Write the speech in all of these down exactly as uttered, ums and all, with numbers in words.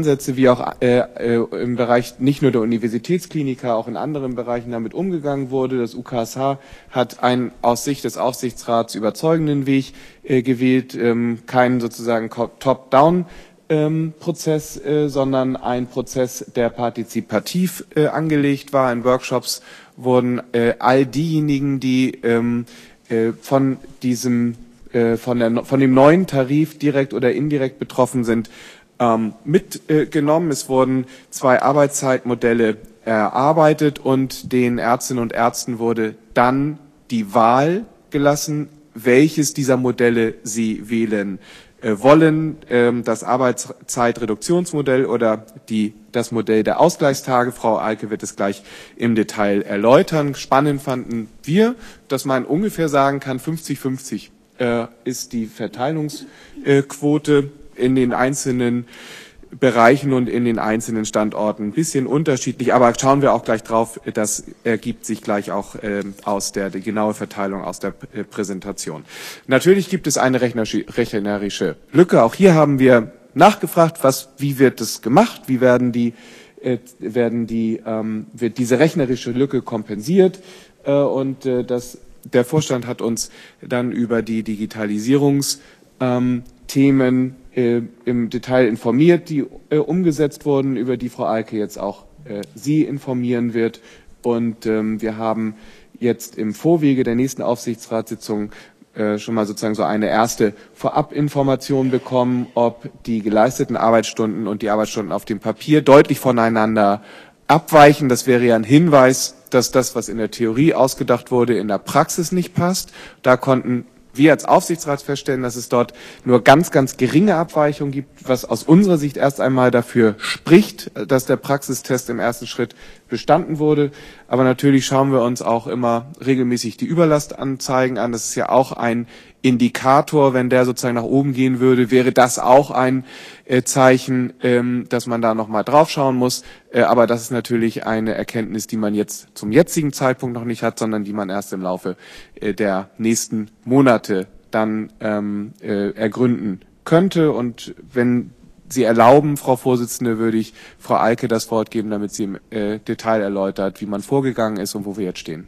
Ansätze, wie auch äh, äh, im Bereich nicht nur der Universitätskliniker, auch in anderen Bereichen damit umgegangen wurde. Das U K S H hat einen aus Sicht des Aufsichtsrats überzeugenden Weg äh, gewählt, ähm, keinen sozusagen Top-Down ähm, Prozess, äh, sondern ein Prozess, der partizipativ äh, angelegt war. In Workshops wurden äh, all diejenigen, die ähm, äh, von diesem äh, von, der, von dem neuen Tarif direkt oder indirekt betroffen sind, ähm, mitgenommen. Äh, es wurden zwei Arbeitszeitmodelle erarbeitet und den Ärztinnen und Ärzten wurde dann die Wahl gelassen, welches dieser Modelle sie wählen wollen, das Arbeitszeitreduktionsmodell oder die, das Modell der Ausgleichstage. Frau Alke wird es gleich im Detail erläutern. Spannend fanden wir, dass man ungefähr sagen kann, fünfzig fünfzig äh, ist die Verteilungsquote in den einzelnen Bereichen und in den einzelnen Standorten ein bisschen unterschiedlich, aber schauen wir auch gleich drauf, das ergibt sich gleich auch äh, aus der die genaue Verteilung aus der äh, Präsentation. Natürlich gibt es eine rechnerische Lücke, auch hier haben wir nachgefragt, was, wie wird es gemacht, wie werden die, äh, werden die, ähm, wird diese rechnerische Lücke kompensiert äh, und äh, das, der Vorstand hat uns dann über die Digitalisierungs ähm, Themen äh, im Detail informiert, die äh, umgesetzt wurden, über die Frau Alke jetzt auch äh, Sie informieren wird. Und ähm, wir haben jetzt im Vorwege der nächsten Aufsichtsratssitzung äh, schon mal sozusagen so eine erste Vorabinformation bekommen, ob die geleisteten Arbeitsstunden und die Arbeitsstunden auf dem Papier deutlich voneinander abweichen. Das wäre ja ein Hinweis, dass das, was in der Theorie ausgedacht wurde, in der Praxis nicht passt. Da konnten wir als Aufsichtsrat feststellen, dass es dort nur ganz, ganz geringe Abweichungen gibt, was aus unserer Sicht erst einmal dafür spricht, dass der Praxistest im ersten Schritt bestanden wurde. Aber natürlich schauen wir uns auch immer regelmäßig die Überlastanzeigen an. Das ist ja auch ein Indikator. Wenn der sozusagen nach oben gehen würde, wäre das auch ein äh, Zeichen, ähm, dass man da nochmal drauf schauen muss. Äh, aber das ist natürlich eine Erkenntnis, die man jetzt zum jetzigen Zeitpunkt noch nicht hat, sondern die man erst im Laufe äh, der nächsten Monate dann ähm, äh, ergründen könnte. Und wenn Sie erlauben, Frau Vorsitzende, würde ich Frau Alke das Wort geben, damit sie im äh, Detail erläutert, wie man vorgegangen ist und wo wir jetzt stehen.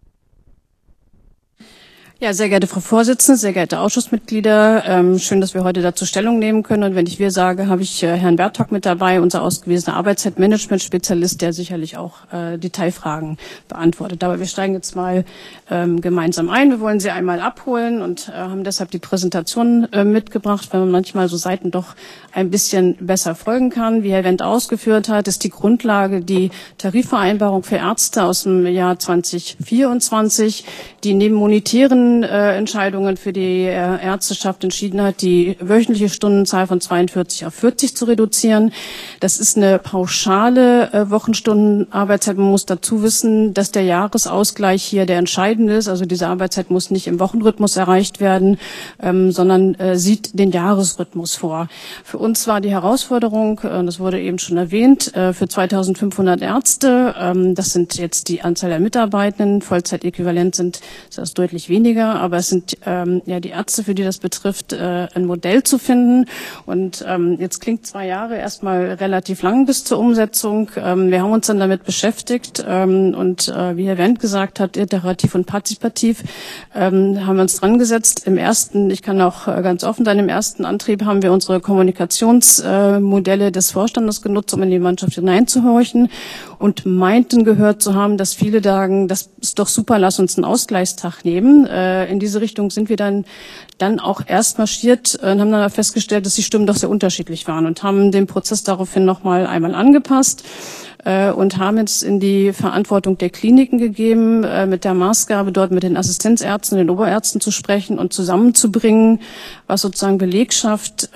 Ja, sehr geehrte Frau Vorsitzende, sehr geehrte Ausschussmitglieder, ähm, schön, dass wir heute dazu Stellung nehmen können. Und wenn ich wir sage, habe ich äh, Herrn Bertok mit dabei, unser ausgewiesener Arbeitszeitmanagement-Spezialist, der sicherlich auch äh, Detailfragen beantwortet. Aber wir steigen jetzt mal ähm, gemeinsam ein. Wir wollen Sie einmal abholen und äh, haben deshalb die Präsentation äh, mitgebracht, weil man manchmal so Seiten doch ein bisschen besser folgen kann. Wie Herr Wendt ausgeführt hat, ist die Grundlage die Tarifvereinbarung für Ärzte aus dem Jahr zweitausendvierundzwanzig, die neben monetären Äh, Entscheidungen für die äh, Ärzteschaft entschieden hat, die wöchentliche Stundenzahl von zweiundvierzig auf vierzig zu reduzieren. Das ist eine pauschale äh, Wochenstundenarbeitszeit. Man muss dazu wissen, dass der Jahresausgleich hier der entscheidende ist. Also diese Arbeitszeit muss nicht im Wochenrhythmus erreicht werden, ähm, sondern äh, sieht den Jahresrhythmus vor. Für uns war die Herausforderung, äh, das wurde eben schon erwähnt, äh, für zweitausendfünfhundert Ärzte, ähm, das sind jetzt die Anzahl der Mitarbeitenden, Vollzeitäquivalent sind das ist deutlich weniger. Aber es sind ähm, ja die Ärzte, für die das betrifft, äh, ein Modell zu finden. Und ähm, jetzt klingt zwei Jahre erstmal relativ lang bis zur Umsetzung. Ähm, wir haben uns dann damit beschäftigt ähm, und äh, wie Herr Wendt gesagt hat, iterativ und partizipativ ähm, haben wir uns dran gesetzt. Im ersten, ich kann auch äh, ganz offen sein, im ersten Antrieb haben wir unsere Kommunikationsmodelle äh, des Vorstandes genutzt, um in die Mannschaft hineinzuhorchen und meinten gehört zu haben, dass viele sagen, das ist doch super, lass uns einen Ausgleichstag nehmen. In diese Richtung sind wir dann, dann auch erst marschiert und haben dann festgestellt, dass die Stimmen doch sehr unterschiedlich waren und haben den Prozess daraufhin nochmal einmal angepasst und haben jetzt in die Verantwortung der Kliniken gegeben, mit der Maßgabe, dort mit den Assistenzärzten, den Oberärzten zu sprechen und zusammenzubringen, was sozusagen Belegschaft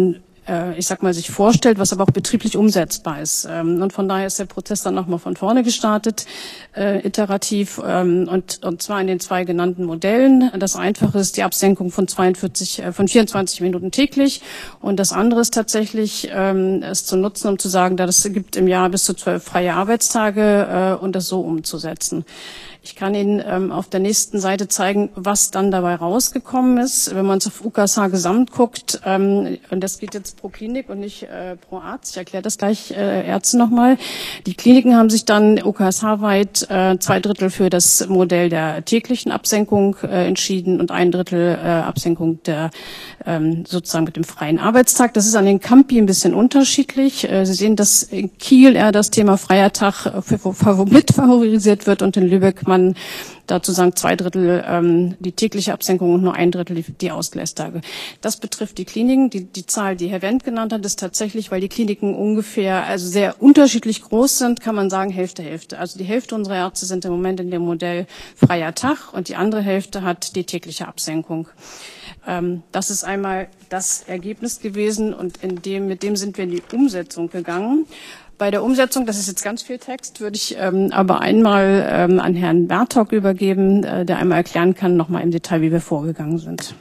ich sag mal, sich vorstellt, was aber auch betrieblich umsetzbar ist. Und von daher ist der Prozess dann nochmal von vorne gestartet, äh, iterativ, ähm, und, und zwar in den zwei genannten Modellen. Das einfache ist die Absenkung von zweiundvierzig, äh, von vierundzwanzig Minuten täglich. Und das andere ist tatsächlich, ähm, es zu nutzen, um zu sagen, da das gibt im Jahr bis zu zwölf freie Arbeitstage, äh, und das so umzusetzen. Ich kann Ihnen ähm, auf der nächsten Seite zeigen, was dann dabei rausgekommen ist. Wenn man es auf U K S H Gesamt guckt, ähm, und das geht jetzt ist pro Klinik und nicht äh, pro Arzt. Ich erkläre das gleich äh, Ärzte nochmal. Die Kliniken haben sich dann U K S H-weit äh, zwei Drittel für das Modell der täglichen Absenkung äh, entschieden und ein Drittel äh, Absenkung der ähm, sozusagen mit dem freien Arbeitstag. Das ist an den Campi ein bisschen unterschiedlich. Äh, Sie sehen, dass in Kiel eher das Thema freier Tag äh, für, für, mit favorisiert wird und in Lübeck man dazu sagen zwei Drittel ähm, die tägliche Absenkung und nur ein Drittel die, die Ausgleichstage. Das betrifft die Kliniken. Die, die Zahl, die Herr Wendt genannt hat, ist tatsächlich, weil die Kliniken ungefähr also sehr unterschiedlich groß sind, kann man sagen Hälfte, Hälfte. Also die Hälfte unserer Ärzte sind im Moment in dem Modell freier Tag und die andere Hälfte hat die tägliche Absenkung. Ähm, das ist einmal das Ergebnis gewesen und in dem, mit dem sind wir in die Umsetzung gegangen. Bei der Umsetzung, das ist jetzt ganz viel Text, würde ich ähm, aber einmal ähm, an Herrn Bertok übergeben, äh, der einmal erklären kann, nochmal im Detail, wie wir vorgegangen sind.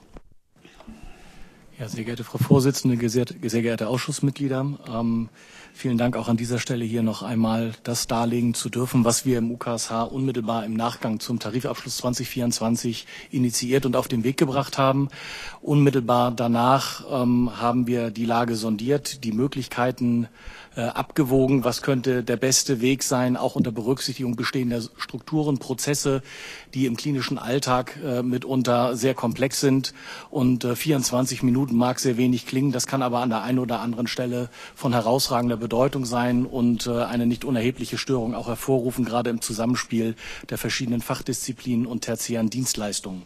Ja, sehr geehrte Frau Vorsitzende, sehr, sehr geehrte Ausschussmitglieder, ähm, vielen Dank auch an dieser Stelle hier noch einmal das darlegen zu dürfen, was wir im U K S H unmittelbar im Nachgang zum Tarifabschluss zwanzig vierundzwanzig initiiert und auf den Weg gebracht haben. Unmittelbar danach ähm, haben wir die Lage sondiert, die Möglichkeiten äh, abgewogen, was könnte der beste Weg sein, auch unter Berücksichtigung bestehender Strukturen, Prozesse, die im klinischen Alltag äh, mitunter sehr komplex sind. Und äh, vierundzwanzig Minuten mag sehr wenig klingen, das kann aber an der einen oder anderen Stelle von herausragender Bedeutung sein und äh, eine nicht unerhebliche Störung auch hervorrufen, gerade im Zusammenspiel der verschiedenen Fachdisziplinen und tertiären Dienstleistungen.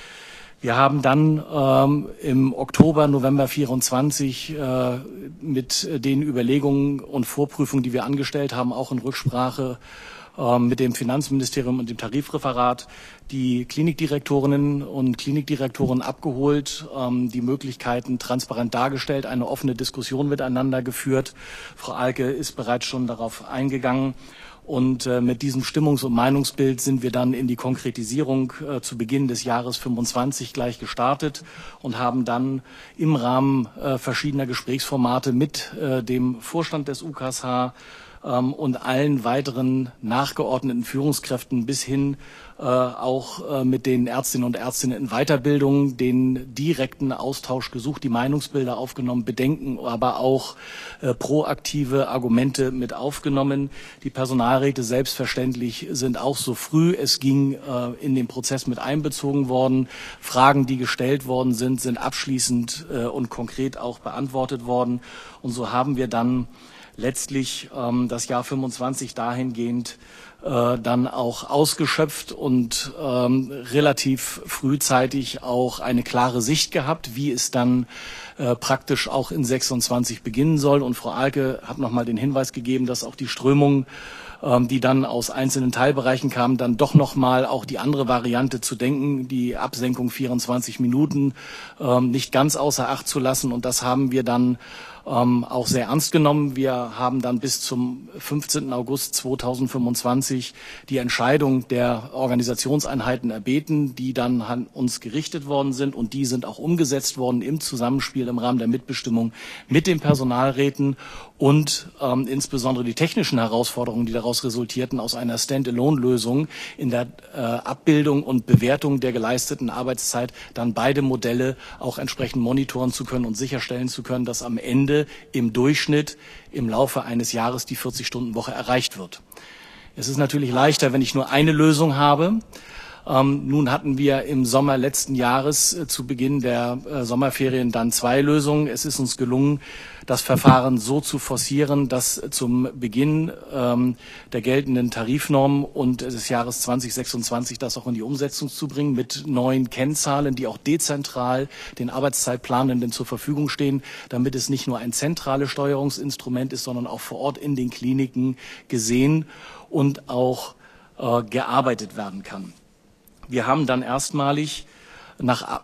Wir haben dann ähm, im Oktober, November vierundzwanzig äh, mit den Überlegungen und Vorprüfungen, die wir angestellt haben, auch in Rücksprache äh, mit dem Finanzministerium und dem Tarifreferat, die Klinikdirektorinnen und Klinikdirektoren abgeholt, ähm, die Möglichkeiten transparent dargestellt, eine offene Diskussion miteinander geführt. Frau Alke ist bereits schon darauf eingegangen. Und äh, mit diesem Stimmungs- und Meinungsbild sind wir dann in die Konkretisierung äh, zu Beginn des Jahres fünfundzwanzig gleich gestartet und haben dann im Rahmen äh, verschiedener Gesprächsformate mit äh, dem Vorstand des U K S H ähm, und allen weiteren nachgeordneten Führungskräften bis hin äh, auch äh, mit den Ärztinnen und Ärzten in Weiterbildung den direkten Austausch gesucht, die Meinungsbilder aufgenommen, Bedenken, aber auch äh, proaktive Argumente mit aufgenommen. Die Personalräte selbstverständlich sind auch so früh es ging äh, in den Prozess mit einbezogen worden. Fragen, die gestellt worden sind, sind abschließend äh, und konkret auch beantwortet worden. Und so haben wir dann letztlich ähm, das Jahr fünfundzwanzig dahingehend äh, dann auch ausgeschöpft und ähm, relativ frühzeitig auch eine klare Sicht gehabt, wie es dann äh, praktisch auch in sechsundzwanzig beginnen soll. Und Frau Alke hat nochmal den Hinweis gegeben, dass auch die Strömung, ähm, die dann aus einzelnen Teilbereichen kamen, dann doch nochmal auch die andere Variante zu denken, die Absenkung vierundzwanzig Minuten ähm, nicht ganz außer Acht zu lassen. Und das haben wir dann Ähm, auch sehr ernst genommen. Wir haben dann bis zum fünfzehnten August zweitausendfünfundzwanzig die Entscheidung der Organisationseinheiten erbeten, die dann an uns gerichtet worden sind und die sind auch umgesetzt worden im Zusammenspiel im Rahmen der Mitbestimmung mit den Personalräten und ähm, insbesondere die technischen Herausforderungen, die daraus resultierten, aus einer Stand-alone-Lösung in der äh, Abbildung und Bewertung der geleisteten Arbeitszeit, dann beide Modelle auch entsprechend monitoren zu können und sicherstellen zu können, dass am Ende im Durchschnitt im Laufe eines Jahres die vierzig-Stunden-Woche erreicht wird. Es ist natürlich leichter, wenn ich nur eine Lösung habe. Ähm, nun hatten wir im Sommer letzten Jahres äh, zu Beginn der äh, Sommerferien dann zwei Lösungen. Es ist uns gelungen, das Verfahren so zu forcieren, dass zum Beginn ähm, der geltenden Tarifnormen und des Jahres zwanzig sechsundzwanzig das auch in die Umsetzung zu bringen mit neuen Kennzahlen, die auch dezentral den Arbeitszeitplanenden zur Verfügung stehen, damit es nicht nur ein zentrales Steuerungsinstrument ist, sondern auch vor Ort in den Kliniken gesehen und auch äh, gearbeitet werden kann. Wir haben dann erstmalig nach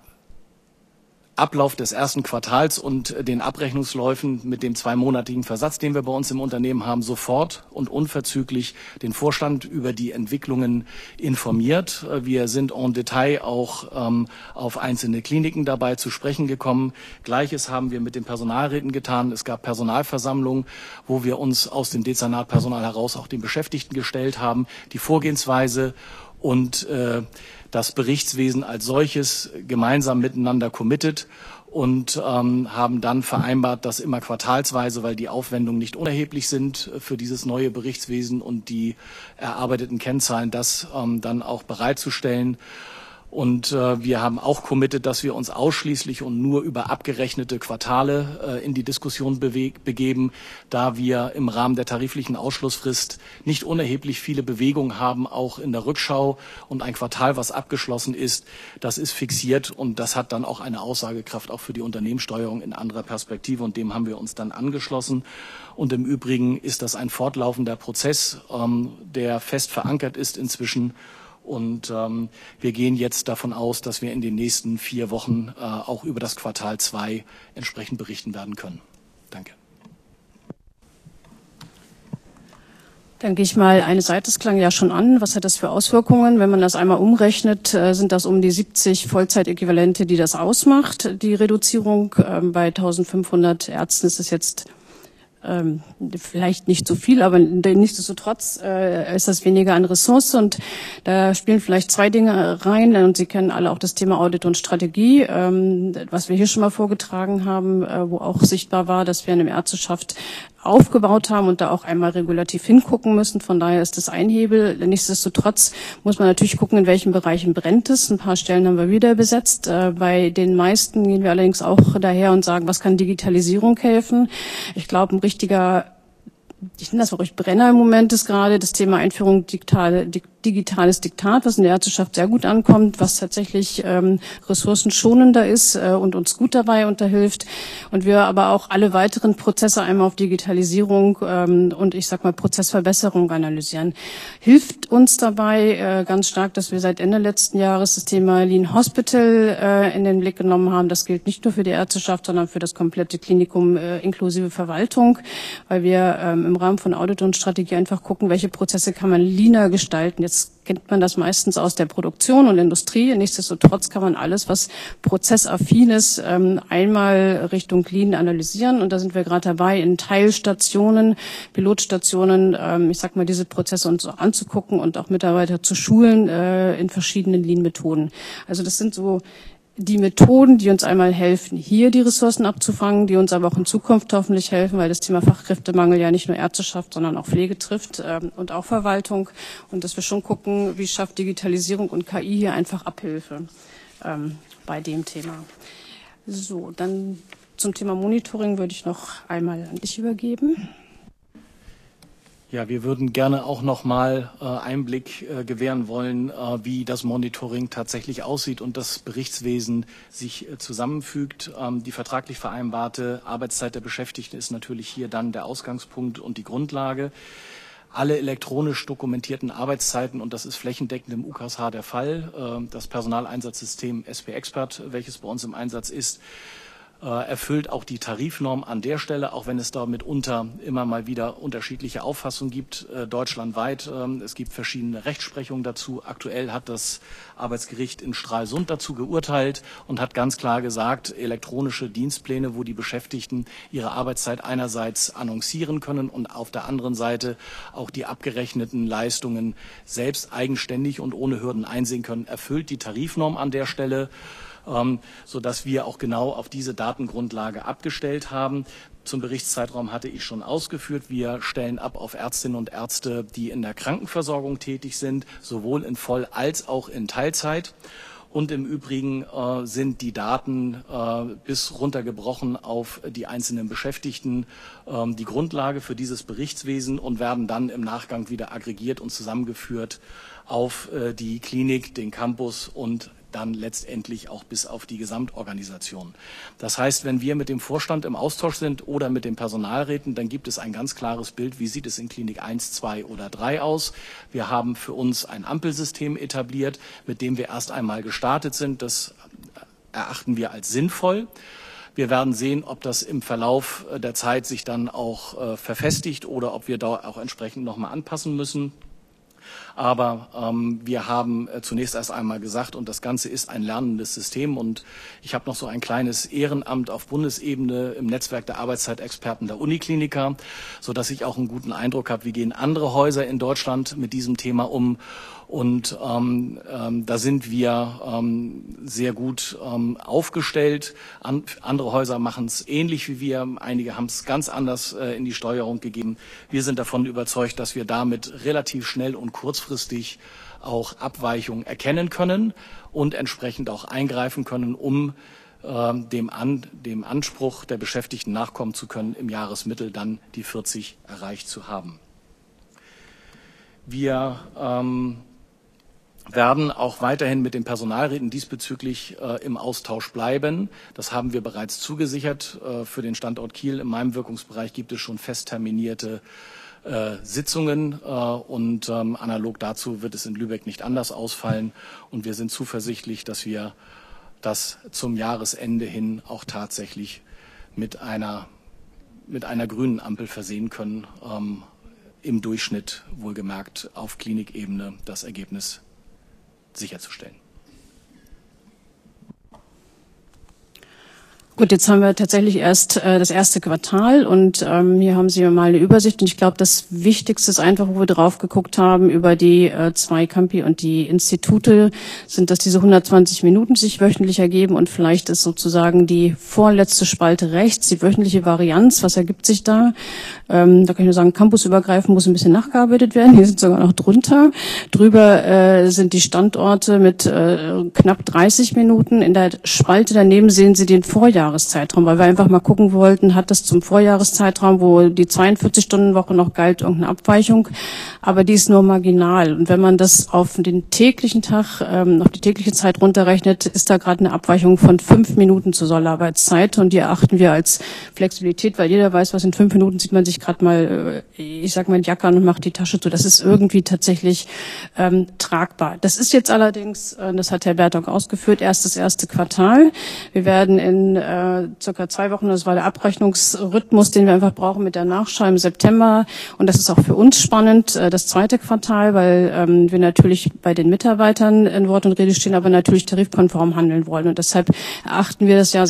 Ablauf des ersten Quartals und den Abrechnungsläufen mit dem zweimonatigen Versatz, den wir bei uns im Unternehmen haben, sofort und unverzüglich den Vorstand über die Entwicklungen informiert. Wir sind en Detail auch ähm, auf einzelne Kliniken dabei zu sprechen gekommen. Gleiches haben wir mit den Personalräten getan. Es gab Personalversammlungen, wo wir uns aus dem Dezernatpersonal heraus auch den Beschäftigten gestellt haben. Die Vorgehensweise und äh, das Berichtswesen als solches gemeinsam miteinander committed und ähm, haben dann vereinbart, dass immer quartalsweise, weil die Aufwendungen nicht unerheblich sind für dieses neue Berichtswesen und die erarbeiteten Kennzahlen, das ähm, dann auch bereitzustellen. Und äh, wir haben auch committed, dass wir uns ausschließlich und nur über abgerechnete Quartale äh, in die Diskussion beweg- begeben, da wir im Rahmen der tariflichen Ausschlussfrist nicht unerheblich viele Bewegungen haben, auch in der Rückschau. Und ein Quartal, was abgeschlossen ist, das ist fixiert und das hat dann auch eine Aussagekraft auch für die Unternehmenssteuerung in anderer Perspektive und dem haben wir uns dann angeschlossen. Und im Übrigen ist das ein fortlaufender Prozess, ähm, der fest verankert ist inzwischen. Und ähm, wir gehen jetzt davon aus, dass wir in den nächsten vier Wochen äh, auch über das Quartal zwei entsprechend berichten werden können. Danke. Dann gehe ich mal eine Seite, das klang ja schon an. Was hat das für Auswirkungen? Wenn man das einmal umrechnet, äh, sind das um die siebzig Vollzeitäquivalente, die das ausmacht, die Reduzierung. Ähm, bei eintausendfünfhundert Ärzten ist es jetzt Ähm, vielleicht nicht so viel, aber nichtsdestotrotz äh, ist das weniger an Ressource und da spielen vielleicht zwei Dinge rein und Sie kennen alle auch das Thema Audit und Strategie, ähm, was wir hier schon mal vorgetragen haben, äh, wo auch sichtbar war, dass wir eine Ärzteschaft aufgebaut haben und da auch einmal regulativ hingucken müssen. Von daher ist das ein Hebel. Nichtsdestotrotz muss man natürlich gucken, in welchen Bereichen brennt es. Ein paar Stellen haben wir wieder besetzt. Äh, bei den meisten gehen wir allerdings auch daher und sagen, was kann Digitalisierung helfen? Ich glaube, ein richtiger, ich nenne das auch ruhig Brenner im Moment, ist gerade das Thema Einführung digitale, dig, digitales Diktat, was in der Ärzteschaft sehr gut ankommt, was tatsächlich ähm, ressourcenschonender ist äh, und uns gut dabei unterhilft. Und wir aber auch alle weiteren Prozesse einmal auf Digitalisierung ähm, und ich sag mal Prozessverbesserung analysieren. Hilft uns dabei äh, ganz stark, dass wir seit Ende letzten Jahres das Thema Lean Hospital äh, in den Blick genommen haben. Das gilt nicht nur für die Ärzteschaft, sondern für das komplette Klinikum äh, inklusive Verwaltung, weil wir ähm, im Rahmen von Audit und Strategie einfach gucken, welche Prozesse kann man leaner gestalten. Jetzt kennt man das meistens aus der Produktion und Industrie. Nichtsdestotrotz kann man alles, was prozessaffin ist, ähm, einmal Richtung Lean analysieren. Und da sind wir gerade dabei, in Teilstationen, Pilotstationen, ähm, ich sag mal, diese Prozesse uns anzugucken und auch Mitarbeiter zu schulen äh, in verschiedenen Lean-Methoden. Also das sind so die Methoden, die uns einmal helfen, hier die Ressourcen abzufangen, die uns aber auch in Zukunft hoffentlich helfen, weil das Thema Fachkräftemangel ja nicht nur Ärzteschaft, sondern auch Pflege trifft ähm, und auch Verwaltung. Und dass wir schon gucken, wie schafft Digitalisierung und K I hier einfach Abhilfe ähm, bei dem Thema. So, dann zum Thema Monitoring würde ich noch einmal an dich übergeben. Ja, wir würden gerne auch noch mal äh, Einblick äh, gewähren wollen, äh, wie das Monitoring tatsächlich aussieht und das Berichtswesen sich äh, zusammenfügt. Ähm, die vertraglich vereinbarte Arbeitszeit der Beschäftigten ist natürlich hier dann der Ausgangspunkt und die Grundlage. Alle elektronisch dokumentierten Arbeitszeiten, und das ist flächendeckend im U K S H der Fall, äh, das Personaleinsatzsystem S P Expert, welches bei uns im Einsatz ist, erfüllt auch die Tarifnorm an der Stelle, auch wenn es da mitunter immer mal wieder unterschiedliche Auffassungen gibt, äh, deutschlandweit. Ähm, es gibt verschiedene Rechtsprechungen dazu. Aktuell hat das Arbeitsgericht in Stralsund dazu geurteilt und hat ganz klar gesagt, elektronische Dienstpläne, wo die Beschäftigten ihre Arbeitszeit einerseits annoncieren können und auf der anderen Seite auch die abgerechneten Leistungen selbst eigenständig und ohne Hürden einsehen können, erfüllt die Tarifnorm an der Stelle, Ähm, sodass wir auch genau auf diese Datengrundlage abgestellt haben. Zum Berichtszeitraum hatte ich schon ausgeführt. Wir stellen ab auf Ärztinnen und Ärzte, die in der Krankenversorgung tätig sind, sowohl in Voll- als auch in Teilzeit. Und im Übrigen äh, sind die Daten äh, bis runtergebrochen auf die einzelnen Beschäftigten äh, die Grundlage für dieses Berichtswesen und werden dann im Nachgang wieder aggregiert und zusammengeführt auf äh, die Klinik, den Campus und dann letztendlich auch bis auf die Gesamtorganisation. Das heißt, wenn wir mit dem Vorstand im Austausch sind oder mit den Personalräten, dann gibt es ein ganz klares Bild, wie sieht es in Klinik eins, zwei oder drei aus. Wir haben für uns ein Ampelsystem etabliert, mit dem wir erst einmal gestartet sind. Das erachten wir als sinnvoll. Wir werden sehen, ob das im Verlauf der Zeit sich dann auch äh, verfestigt oder ob wir da auch entsprechend nochmal anpassen müssen. Aber ähm, wir haben äh, zunächst erst einmal gesagt, und das Ganze ist ein lernendes System, und ich habe noch so ein kleines Ehrenamt auf Bundesebene im Netzwerk der Arbeitszeitexperten der Unikliniker, sodass ich auch einen guten Eindruck habe, wie gehen andere Häuser in Deutschland mit diesem Thema um. Und ähm, ähm, da sind wir ähm, sehr gut ähm, aufgestellt. An, andere Häuser machen es ähnlich wie wir. Einige haben es ganz anders äh, in die Steuerung gegeben. Wir sind davon überzeugt, dass wir damit relativ schnell und kurzfristig auch Abweichungen erkennen können und entsprechend auch eingreifen können, um äh, dem, An, dem Anspruch der Beschäftigten nachkommen zu können, im Jahresmittel dann die vierzig erreicht zu haben. Wir ähm, werden auch weiterhin mit den Personalräten diesbezüglich äh, im Austausch bleiben. Das haben wir bereits zugesichert. Äh, für den Standort Kiel in meinem Wirkungsbereich gibt es schon fest terminierte äh, Sitzungen äh, und ähm, analog dazu wird es in Lübeck nicht anders ausfallen. Und wir sind zuversichtlich, dass wir das zum Jahresende hin auch tatsächlich mit einer, mit einer grünen Ampel versehen können, ähm, im Durchschnitt wohlgemerkt auf Klinikebene das Ergebnis sicherzustellen. Gut, jetzt haben wir tatsächlich erst äh, das erste Quartal und ähm, hier haben Sie mal eine Übersicht und ich glaube, das Wichtigste ist einfach, wo wir drauf geguckt haben über die äh, zwei Campi und die Institute, sind, dass diese hundertzwanzig Minuten sich wöchentlich ergeben und vielleicht ist sozusagen die vorletzte Spalte rechts, die wöchentliche Varianz, was ergibt sich da? Ähm, da kann ich nur sagen, campusübergreifend muss ein bisschen nachgearbeitet werden, hier sind sogar noch drunter. Drüber äh, sind die Standorte mit äh, knapp dreißig Minuten. In der Spalte daneben sehen Sie den Vorjahr Zeitraum, weil wir einfach mal gucken wollten, hat das zum Vorjahreszeitraum, wo die zweiundvierzig-Stunden-Woche noch galt, irgendeine Abweichung, aber die ist nur marginal. Und wenn man das auf den täglichen Tag, ähm, auf die tägliche Zeit runterrechnet, ist da gerade eine Abweichung von fünf Minuten zur Sollarbeitszeit und die erachten wir als Flexibilität, weil jeder weiß, was in fünf Minuten sieht man sich gerade mal, ich sag mal, die Jacke an und macht die Tasche zu. Das ist irgendwie tatsächlich ähm, tragbar. Das ist jetzt allerdings, äh, das hat Herr Bertok ausgeführt, erst das erste Quartal. Wir werden in äh, circa zwei Wochen, das war der Abrechnungsrhythmus, den wir einfach brauchen mit der Nachschau im September. Und das ist auch für uns spannend, das zweite Quartal, weil ähm, wir natürlich bei den Mitarbeitern in Wort und Rede stehen, aber natürlich tarifkonform handeln wollen. Und deshalb erachten wir das ja